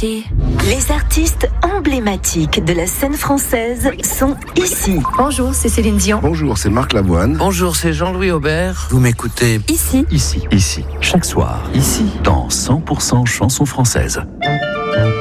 Ici. Les artistes emblématiques de la scène française sont ici. Bonjour, c'est Céline Dion. Bonjour, c'est Marc Lavoine. Bonjour, c'est Jean-Louis Aubert. Vous m'écoutez Ici. Ici, chaque soir, ici, dans 100% chansons françaises.